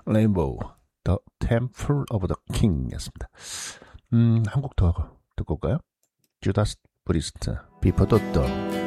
레인보우, The Temple of the King이었습니다. 한 곡 더 듣고 올까요? 주다스 프리스트, 비포 도또.